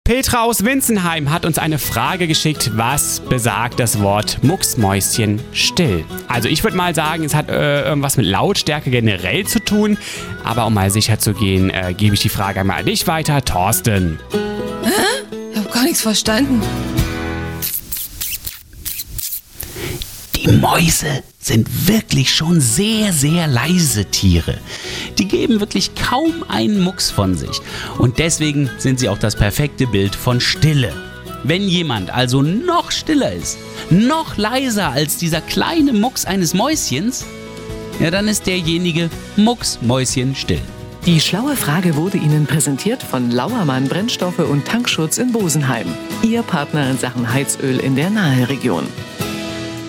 Petra aus Winzenheim hat uns eine Frage geschickt, was besagt das Wort Mucksmäuschen still? Also ich würde mal sagen, es hat irgendwas mit Lautstärke generell zu tun, aber um mal sicher zu gehen, gebe ich die Frage einmal an dich weiter, Thorsten. Hä? Ich habe gar nichts verstanden. Die Mäuse sind wirklich schon sehr, sehr leise Tiere. Die geben wirklich kaum einen Mucks von sich. Und deswegen sind sie auch das perfekte Bild von Stille. Wenn jemand also noch stiller ist, noch leiser als dieser kleine Mucks eines Mäuschens, ja, dann ist derjenige mucksmäuschenstill. Die schlaue Frage wurde Ihnen präsentiert von Lauermann Brennstoffe und Tankschutz in Bosenheim. Ihr Partner in Sachen Heizöl in der Naheregion.